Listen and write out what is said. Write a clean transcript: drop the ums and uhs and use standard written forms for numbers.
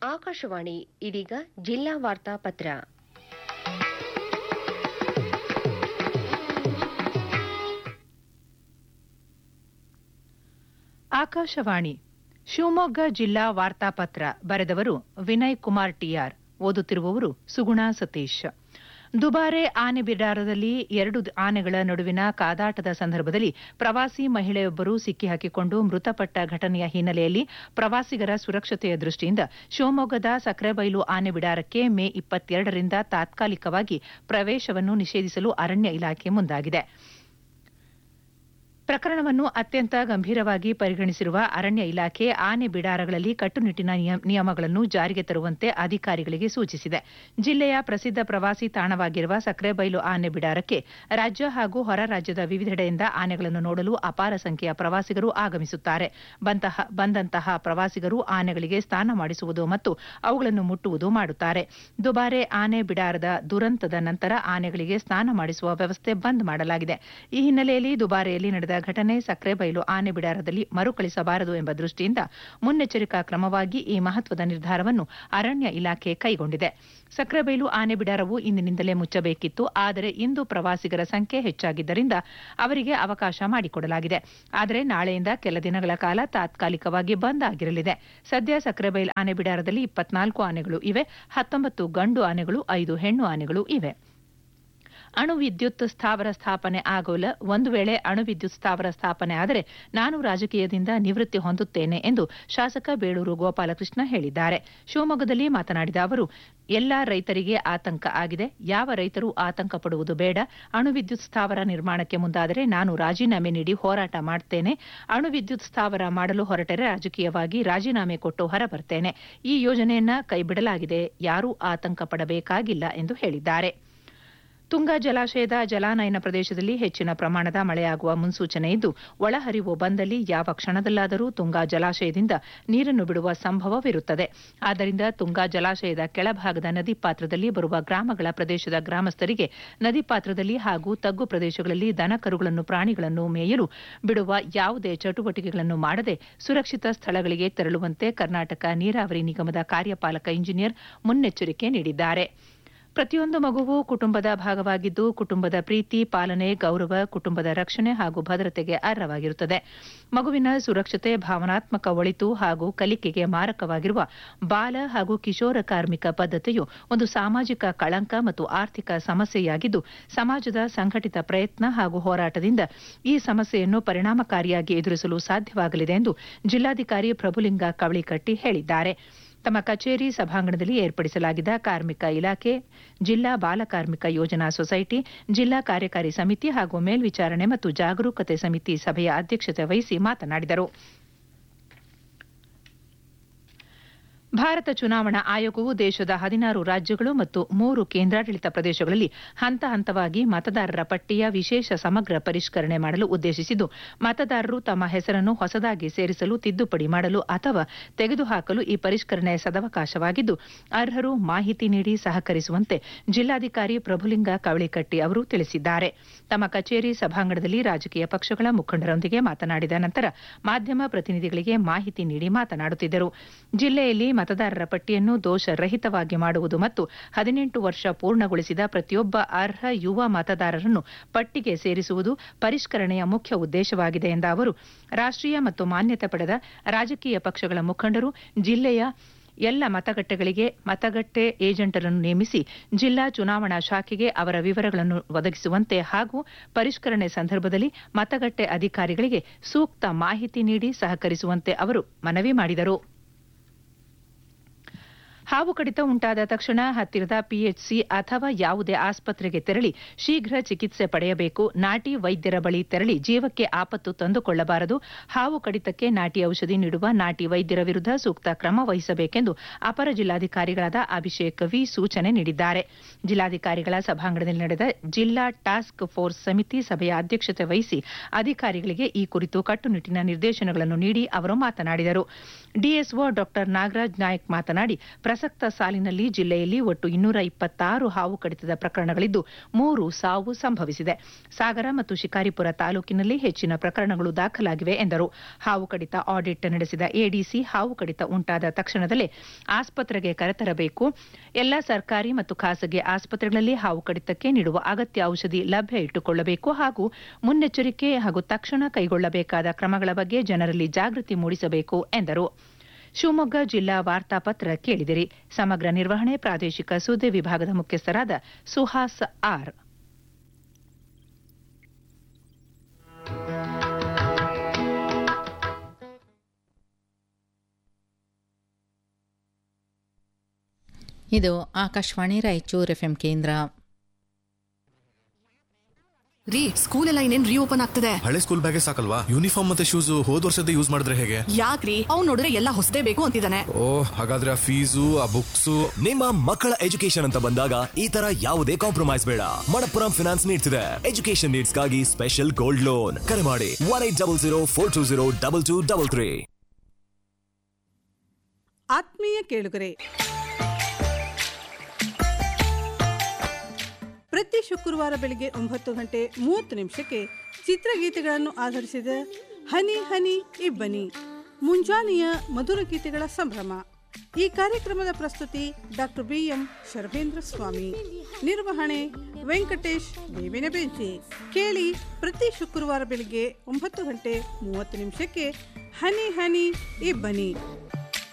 ಆಕಾಶವಾಣಿ ಇದೀಗ ಜಿಲ್ಲಾ ವಾರ್ತಾ ಪತ್ರ. ಆಕಾಶವಾಣಿ ಶಿವಮೊಗ್ಗ ಜಿಲ್ಲಾ ವಾರ್ತಾಪತ್ರ ಬರೆದವರು ವಿನಯ್ ಕುಮಾರ್ ಟಿಆರ್. ಓದುತ್ತಿರುವವರು ಸುಗುಣಾ ಸತೀಶ್. ದುಬಾರೆ ಆನೆ ಬಿಡಾರದಲ್ಲಿ 2 ಆನೆಗಳ ನಡುವಿನ ಕಾದಾಟದ ಸಂದರ್ಭದಲ್ಲಿ ಪ್ರವಾಸಿ ಮಹಿಳೆಯೊಬ್ಬರು ಸಿಕ್ಕಿಹಾಕಿಕೊಂಡು ಮೃತಪಟ್ಟ ಘಟನೆಯ ಹಿನ್ನೆಲೆಯಲ್ಲಿ ಪ್ರವಾಸಿಗರ ಸುರಕ್ಷತೆಯ ದೃಷ್ಟಿಯಿಂದ ಶಿವಮೊಗ್ಗದ ಸಕ್ರೆಬೈಲು ಆನೆ ಬಿಡಾರಕ್ಕೆ ಮೇ 22ರಿಂದ ತಾತ್ಕಾಲಿಕವಾಗಿ ಪ್ರವೇಶವನ್ನು ನಿಷೇಧಿಸಲು ಅರಣ್ಯ ಇಲಾಖೆ ಮುಂದಾಗಿದೆ. ಪ್ರಕರಣವನ್ನು ಅತ್ಯಂತ ಗಂಭೀರವಾಗಿ ಪರಿಗಣಿಸಿರುವ ಅರಣ್ಯ ಇಲಾಖೆ ಆನೆ ಬಿಡಾರಗಳಲ್ಲಿ ಕಟ್ಟುನಿಟ್ಟಿನ ನಿಯಮಗಳನ್ನು ಜಾರಿಗೆ ತರುವಂತೆ ಅಧಿಕಾರಿಗಳಿಗೆ ಸೂಚಿಸಿದೆ. ಜಿಲ್ಲೆಯ ಪ್ರಸಿದ್ಧ ಪ್ರವಾಸಿ ತಾಣವಾಗಿರುವ ಸಕ್ರೆಬೈಲು ಆನೆ ಬಿಡಾರಕ್ಕೆ ರಾಜ್ಯ ಹಾಗೂ ಹೊರ ರಾಜ್ಯದ ವಿವಿಧೆಡೆಯಿಂದ ಆನೆಗಳನ್ನು ನೋಡಲು ಅಪಾರ ಸಂಖ್ಯೆಯ ಪ್ರವಾಸಿಗರು ಆಗಮಿಸುತ್ತಾರೆ. ಬಂದಂತಹ ಪ್ರವಾಸಿಗರು ಆನೆಗಳಿಗೆ ಸ್ನಾನ ಮಾಡಿಸುವುದು ಮತ್ತು ಅವುಗಳನ್ನು ಮುಟ್ಟುವುದು ಮಾಡುತ್ತಾರೆ. ದುಬಾರೆ ಆನೆ ಬಿಡಾರದ ದುರಂತದ ನಂತರ ಆನೆಗಳಿಗೆ ಸ್ನಾನ ಮಾಡಿಸುವ ವ್ಯವಸ್ಥೆ ಬಂದ್ ಮಾಡಲಾಗಿದೆ. ಈ ಹಿನ್ನೆಲೆಯಲ್ಲಿ ದುಬಾರೆಯಲ್ಲಿ ನಡೆದ ಘಟನೆ ಸಕ್ರೆಬೈಲು ಆನೆ ಬಿಡಾರದಲ್ಲಿ ಮರುಕಳಿಸಬಾರದು ಎಂಬ ದೃಷ್ಟಿಯಿಂದ ಮುನ್ನೆಚ್ಚರಿಕಾ ಕ್ರಮವಾಗಿ ಈ ಮಹತ್ವದ ನಿರ್ಧಾರವನ್ನು ಅರಣ್ಯ ಇಲಾಖೆ ಕೈಗೊಂಡಿದೆ. ಸಕ್ರೆಬೈಲು ಆನೆ ಬಿಡಾರವು ಇಂದಿನಿಂದಲೇ ಮುಚ್ಚಬೇಕಿತ್ತು. ಆದರೆ ಇಂದು ಪ್ರವಾಸಿಗರ ಸಂಖ್ಯೆ ಹೆಚ್ಚಾಗಿದ್ದರಿಂದ ಅವರಿಗೆ ಅವಕಾಶ ಮಾಡಿಕೊಡಲಾಗಿದೆ. ಆದರೆ ನಾಳೆಯಿಂದ ಕೆಲ ದಿನಗಳ ಕಾಲ ತಾತ್ಕಾಲಿಕವಾಗಿ ಬಂದ್ ಆಗಿರಲಿದೆ. ಸದ್ಯ ಸಕ್ರೆಬೈಲು ಆನೆ ಬಿಡಾರದಲ್ಲಿ 24 ಆನೆಗಳು ಇವೆ. 19 ಗಂಡು ಆನೆಗಳು, 5 ಹೆಣ್ಣು ಆನೆಗಳು ಇವೆ. ಅಣು ವಿದ್ಯುತ್ ಸ್ಥಾವರ ಸ್ಥಾಪನೆ ಆಗೋಲ್ಲ. ಒಂದು ವೇಳೆ ಅಣು ವಿದ್ಯುತ್ ಸ್ಥಾವರ ಸ್ಥಾಪನೆ ಆದರೆ ನಾನು ರಾಜಕೀಯದಿಂದ ನಿವೃತ್ತಿ ಹೊಂದುತ್ತೇನೆ ಎಂದು ಶಾಸಕ ಬೇಳೂರು ಗೋಪಾಲಕೃಷ್ಣ ಹೇಳಿದ್ದಾರೆ. ಶಿವಮೊಗ್ಗದಲ್ಲಿ ಮಾತನಾಡಿದ ಅವರು, ಎಲ್ಲಾ ರೈತರಿಗೆ ಆತಂಕ ಆಗಿದೆ. ಯಾವ ರೈತರು ಆತಂಕ ಪಡುವುದು ಬೇಡ. ಅಣು ವಿದ್ಯುತ್ ಸ್ಥಾವರ ನಿರ್ಮಾಣಕ್ಕೆ ಮುಂದಾದರೆ ನಾನು ರಾಜೀನಾಮೆ ನೀಡಿ ಹೋರಾಟ ಮಾಡುತ್ತೇನೆ. ಅಣು ವಿದ್ಯುತ್ ಸ್ಥಾವರ ಮಾಡಲು ಹೊರಟರೆ ರಾಜಕೀಯವಾಗಿ ರಾಜೀನಾಮೆ ಕೊಟ್ಟು ಹೊರಬರ್ತೇನೆ. ಈ ಯೋಜನೆಯನ್ನ ಕೈಬಿಡಲಾಗಿದೆ. ಯಾರೂ ಆತಂಕ ಪಡಬೇಕಾಗಿಲ್ಲ ಎಂದು ಹೇಳಿದ್ದಾರೆ. ತುಂಗಾ ಜಲಾಶಯದ ಜಲಾನಯನ ಪ್ರದೇಶದಲ್ಲಿ ಹೆಚ್ಚಿನ ಪ್ರಮಾಣದ ಮಳೆಯಾಗುವ ಮುನ್ಸೂಚನೆ ಇದ್ದು, ಒಳಹರಿವು ಬಂದಲ್ಲಿ ಯಾವ ಕ್ಷಣದಲ್ಲಾದರೂ ತುಂಗಾ ಜಲಾಶಯದಿಂದ ನೀರನ್ನು ಬಿಡುವ ಸಂಭವವಿರುತ್ತದೆ. ಆದ್ದರಿಂದ ತುಂಗಾ ಜಲಾಶಯದ ಕೆಳಭಾಗದ ನದಿ ಪಾತ್ರದಲ್ಲಿ ಬರುವ ಗ್ರಾಮಗಳ ಪ್ರದೇಶದ ಗ್ರಾಮಸ್ಥರಿಗೆ ನದಿ ಪಾತ್ರದಲ್ಲಿ ಹಾಗೂ ತಗ್ಗು ಪ್ರದೇಶಗಳಲ್ಲಿ ದನ ಕರುಗಳನ್ನು ಪ್ರಾಣಿಗಳನ್ನು ಮೇಯಲು ಬಿಡುವ ಯಾವುದೇ ಚಟುವಟಿಕೆಗಳನ್ನು ಮಾಡದೆ ಸುರಕ್ಷಿತ ಸ್ಥಳಗಳಿಗೆ ತೆರಳುವಂತೆ ಕರ್ನಾಟಕ ನೀರಾವರಿ ನಿಗಮದ ಕಾರ್ಯಪಾಲಕ ಇಂಜಿನಿಯರ್ ಮುನ್ನೆಚ್ಚರಿಕೆ ನೀಡಿದ್ದಾರೆ. ಪ್ರತಿಯೊಂದು ಮಗುವೂ ಕುಟುಂಬದ ಭಾಗವಾಗಿದ್ದು, ಕುಟುಂಬದ ಪ್ರೀತಿ, ಪಾಲನೆ, ಗೌರವ, ಕುಟುಂಬದ ರಕ್ಷಣೆ ಹಾಗೂ ಭದ್ರತೆಗೆ ಅರ್ಹವಾಗಿರುತ್ತದೆ. ಮಗುವಿನ ಸುರಕ್ಷತೆ, ಭಾವನಾತ್ಮಕ ಒಳಿತು ಹಾಗೂ ಕಲಿಕೆಗೆ ಮಾರಕವಾಗಿರುವ ಬಾಲ ಹಾಗೂ ಕಿಶೋರ ಕಾರ್ಮಿಕ ಪದ್ಧತಿಯು ಒಂದು ಸಾಮಾಜಿಕ ಕಳಂಕ ಮತ್ತು ಆರ್ಥಿಕ ಸಮಸ್ಯೆಯಾಗಿದ್ದು, ಸಮಾಜದ ಸಂಘಟಿತ ಪ್ರಯತ್ನ ಹಾಗೂ ಹೋರಾಟದಿಂದ ಈ ಸಮಸ್ಯೆಯನ್ನು ಪರಿಣಾಮಕಾರಿಯಾಗಿ ಎದುರಿಸಲು ಸಾಧ್ಯವಾಗಲಿದೆ ಎಂದು ಜಿಲ್ಲಾಧಿಕಾರಿ ಪ್ರಭುಲಿಂಗ ಕವಳಿಕಟ್ಟಿ ಹೇಳಿದ್ದಾರೆ. ತಮ್ಮ ಕಚೇರಿ ಸಭಾಂಗಣದಲ್ಲಿ ಏರ್ಪಡಿಸಲಾಗಿದ್ದ ಕಾರ್ಮಿಕ ಇಲಾಖೆ, ಜಿಲ್ಲಾ ಬಾಲ ಕಾರ್ಮಿಕ ಯೋಜನಾ ಸೊಸೈಟಿ, ಜಿಲ್ಲಾ ಕಾರ್ಯಕಾರಿ ಸಮಿತಿ ಹಾಗೂ ಮೇಲ್ವಿಚಾರಣೆ ಮತ್ತು ಜಾಗರೂಕತೆ ಸಮಿತಿ ಸಭೆಯ ಅಧ್ಯಕ್ಷತೆ ವಹಿಸಿ ಮಾತನಾಡಿದರು. ಭಾರತ ಚುನಾವಣಾ ಆಯೋಗವು ದೇಶದ 16 ರಾಜ್ಯಗಳು ಮತ್ತು 3 ಕೇಂದ್ರಾಡಳಿತ ಪ್ರದೇಶಗಳಲ್ಲಿ ಹಂತ ಹಂತವಾಗಿ ಮತದಾರರ ಪಟ್ಟಿಯ ವಿಶೇಷ ಸಮಗ್ರ ಪರಿಷ್ಕರಣೆ ಮಾಡಲು ಉದ್ದೇಶಿಸಿದ್ದು, ಮತದಾರರು ತಮ್ಮ ಹೆಸರನ್ನು ಹೊಸದಾಗಿ ಸೇರಿಸಲು, ತಿದ್ದುಪಡಿ ಮಾಡಲು ಅಥವಾ ತೆಗೆದುಹಾಕಲು ಈ ಪರಿಷ್ಕರಣೆ ಸದವಕಾಶವಾಗಿದ್ದು, ಅರ್ಹರು ಮಾಹಿತಿ ನೀಡಿ ಸಹಕರಿಸುವಂತೆ ಜಿಲ್ಲಾಧಿಕಾರಿ ಪ್ರಭುಲಿಂಗ ಕವಳಿಕಟ್ಟಿ ಅವರು ತಿಳಿಸಿದ್ದಾರೆ. ತಮ್ಮ ಕಚೇರಿ ಸಭಾಂಗಣದಲ್ಲಿ ರಾಜಕೀಯ ಪಕ್ಷಗಳ ಮುಖಂಡರೊಂದಿಗೆ ಮಾತನಾಡಿದ ನಂತರ ಮಾಧ್ಯಮ ಪ್ರತಿನಿಧಿಗಳಿಗೆ ಮಾಹಿತಿ ನೀಡಿ ಮಾತನಾಡುತ್ತಿದ್ದರು. ಜಿಲ್ಲೆಯಲ್ಲಿ ಮತದಾರರ ಪಟ್ಟಿಯನ್ನು ದೋಷರಹಿತವಾಗಿ ಮಾಡುವುದು ಮತ್ತು 18 ವರ್ಷ ಪೂರ್ಣಗೊಳಿಸಿದ ಪ್ರತಿಯೊಬ್ಬ ಅರ್ಹ ಯುವ ಮತದಾರರನ್ನು ಪಟ್ಟಿಗೆ ಸೇರಿಸುವುದು ಪರಿಷ್ಕರಣೆಯ ಮುಖ್ಯ ಉದ್ದೇಶವಾಗಿದೆ ಎಂದ ಅವರು, ರಾಷ್ಟ್ರೀಯ ಮತ್ತು ಮಾನ್ಯತೆ ಪಡೆದ ರಾಜಕೀಯ ಪಕ್ಷಗಳ ಮುಖಂಡರು ಜಿಲ್ಲೆಯ ಎಲ್ಲ ಮತಗಟ್ಟೆಗಳಿಗೆ ಮತಗಟ್ಟೆ ಏಜೆಂಟರನ್ನು ನೇಮಿಸಿ ಜಿಲ್ಲಾ ಚುನಾವಣಾ ಶಾಖೆಗೆ ಅವರ ವಿವರಗಳನ್ನು ಒದಗಿಸುವಂತೆ ಹಾಗೂ ಪರಿಷ್ಕರಣೆ ಸಂದರ್ಭದಲ್ಲಿ ಮತಗಟ್ಟೆ ಅಧಿಕಾರಿಗಳಿಗೆ ಸೂಕ್ತ ಮಾಹಿತಿ ನೀಡಿ ಸಹಕರಿಸುವಂತೆ ಅವರು ಮನವಿ ಮಾಡಿದರು. ಹಾವು ಕಡಿತ ಉಂಟಾದ ತಕ್ಷಣ ಹತ್ತಿರದ ಪಿಎಚ್ಸಿ ಅಥವಾ ಯಾವುದೇ ಆಸ್ಪತ್ರೆಗೆ ತೆರಳಿ ಶೀಘ್ರ ಚಿಕಿತ್ಸೆ ಪಡೆಯಬೇಕು. ನಾಟಿ ವೈದ್ಯರ ಬಳಿ ತೆರಳಿ ಜೀವಕ್ಕೆ ಆಪತ್ತು ತಂದುಕೊಳ್ಳಬಾರದು. ಹಾವು ಕಡಿತಕ್ಕೆ ನಾಟಿ ಔಷಧಿ ನೀಡುವ ನಾಟಿ ವೈದ್ಯರ ವಿರುದ್ಧ ಸೂಕ್ತ ಕ್ರಮ ವಹಿಸಬೇಕೆಂದು ಅಪರ ಜಿಲ್ಲಾಧಿಕಾರಿಗಳಾದ ಅಭಿಷೇಕ್ ವಿ ಸೂಚನೆ ನೀಡಿದ್ದಾರೆ. ಜಿಲ್ಲಾಧಿಕಾರಿಗಳ ಸಭಾಂಗಣದಲ್ಲಿ ನಡೆದ ಜಿಲ್ಲಾ ಟಾಸ್ಕ್ ಫೋರ್ಸ್ ಸಮಿತಿ ಸಭೆಯ ಅಧ್ಯಕ್ಷತೆ ವಹಿಸಿ ಅಧಿಕಾರಿಗಳಿಗೆ ಈ ಕುರಿತು ಕಟ್ಟುನಿಟ್ಟಿನ ನಿರ್ದೇಶನಗಳನ್ನು ನೀಡಿ ಅವರು ಮಾತನಾಡಿದರು. ಡಿಎಸ್ಒ ಡಾ ನಾಗರಾಜ್ ನಾಯ್ಕ್ ಮಾತನಾಡಿ, ಪ್ರಸಕ್ತ ಪ್ರಸಕ್ತ ಸಾಲಿನಲ್ಲಿ ಜಿಲ್ಲೆಯಲ್ಲಿ ಒಟ್ಟು 226 ಹಾವು ಕಡಿತದ ಪ್ರಕರಣಗಳಿದ್ದು 3 ಸಾವು ಸಂಭವಿಸಿದೆ. ಸಾಗರ ಮತ್ತು ಶಿಕಾರಿಪುರ ತಾಲೂಕಿನಲ್ಲಿ ಹೆಚ್ಚಿನ ಪ್ರಕರಣಗಳು ದಾಖಲಾಗಿವೆ ಎಂದರು. ಹಾವು ಕಡಿತ ಆಡಿಟ್ ನಡೆಸಿದ ಎಡಿಸಿ ಹಾವು ಕಡಿತ ಉಂಟಾದ ತಕ್ಷಣದಲ್ಲೇ ಆಸ್ಪತ್ರೆಗೆ ಕರೆತರಬೇಕು, ಎಲ್ಲ ಸರ್ಕಾರಿ ಮತ್ತು ಖಾಸಗಿ ಆಸ್ಪತ್ರೆಗಳಲ್ಲಿ ಹಾವು ಕಡಿತಕ್ಕೆ ನೀಡುವ ಅಗತ್ಯ ಔಷಧಿ ಲಭ್ಯ ಇಟ್ಟುಕೊಳ್ಳಬೇಕು ಹಾಗೂ ಮುನ್ನೆಚ್ಚರಿಕೆ ಹಾಗೂ ತಕ್ಷಣ ಕೈಗೊಳ್ಳಬೇಕಾದ ಕ್ರಮಗಳ ಬಗ್ಗೆ ಜನರಲ್ಲಿ ಜಾಗೃತಿ ಮೂಡಿಸಬೇಕು ಎಂದರು. ಶಿವಮೊಗ್ಗ ಜಿಲ್ಲಾ ವಾರ್ತಾಪತ್ರ ಕೇಳಿದಿರಿ. ಸಮಗ್ರ ನಿರ್ವಹಣೆ ಪ್ರಾದೇಶಿಕ ಸುದ್ದಿ ವಿಭಾಗದ ಮುಖ್ಯಸ್ಥರಾದ ಸುಹಾಸ್ ಆರ್. ಇದು ಆಕಾಶವಾಣಿ ರಾಯಚೂರು ಎಫ್ಎಂ ಕೇಂದ್ರ. ರೀ, ಸ್ಕೂಲ್ ಎಲ್ಲ ಇನ್ನೇನ್ ರೀಓಪನ್ ಆಗ್ತದೆ. ಹಳೆ ಸ್ಕೂಲ್ ಬ್ಯಾಗೇ ಸಾಕಲ್ವಾ? ಯೂನಿಫಾರ್ಮ್ ಮತ್ತೆ ಶೂಸ್ ಹೋದ್ ವರ್ಷದ ಯೂಸ್ ಮಾಡಿದ್ರೆ ಹೇಗೆ? ಯಾಕ್ರಿ, ಅವ್ನು ನೋಡಿದ್ರೆ ಎಲ್ಲ ಹೊಸದೇ ಬೇಕು ಅಂತಿದ್ದಾನೆ. ಹಾಗಾದ್ರೆ ಆ ಫೀಸು, ಆ ಬುಕ್ಸ್. ನಿಮ್ಮ ಮಕ್ಕಳ ಎಜುಕೇಶನ್ ಅಂತ ಬಂದಾಗ ಈ ತರ ಯಾವುದೇ ಕಾಂಪ್ರಮೈಸ್ ಬೇಡ. ಮಣಪ್ಪುರಂ ಫಿನಾನ್ಸ್ ನೀಡ್ತಿದೆ ಎಜುಕೇಶನ್ ನೀಡ್ಸ್ ಗಾಗಿ ಸ್ಪೆಷಲ್ ಗೋಲ್ಡ್ ಲೋನ್. ಕರೆ ಮಾಡಿ 1800420223. ಆತ್ಮೀಯ ಕೇಳುಗರೆ, ಪ್ರತಿ ಶುಕ್ರವಾರ ಬೆಳಿಗ್ಗೆ 9:30 ಚಿತ್ರಗೀತೆಗಳನ್ನು ಆಧರಿಸಿದ ಹನಿ ಹನಿ ಇಬ್ಬನಿ ಮುಂಜಾನೆಯ ಮಧುರ ಗೀತೆಗಳ ಸಂಭ್ರಮ. ಈ ಕಾರ್ಯಕ್ರಮದ ಪ್ರಸ್ತುತಿ ಡಾಕ್ಟರ್ BM ಶರ್ವೇಂದ್ರ ಸ್ವಾಮಿ, ನಿರ್ವಹಣೆ ವೆಂಕಟೇಶ್ ಬೇವಿನ ಬೆಂಚಿ. ಕೇಳಿ ಪ್ರತಿ ಶುಕ್ರವಾರ ಬೆಳಿಗ್ಗೆ 9:30 ಹನಿ ಹನಿ ಇಬ್ಬನಿ.